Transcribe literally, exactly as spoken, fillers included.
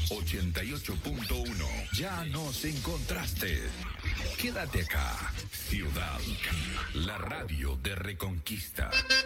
ochenta y ocho punto uno. Ya nos encontraste. Quédate acá. Ciudad, la radio de Reconquista.